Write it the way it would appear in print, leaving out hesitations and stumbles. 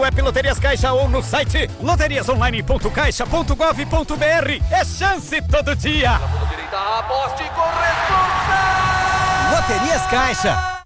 App Loterias Caixa ou no site loteriasonline.caixa.gov.br. É chance todo dia. Direita, aposte, corresponda! Loterias Caixa.